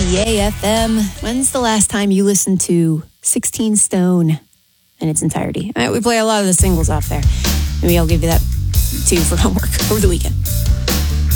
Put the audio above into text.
WBBA FM. When's the last time you listened to 16 Stone in its entirety? We play a lot of the singles off there. Maybe I'll give you that too for homework over the weekend.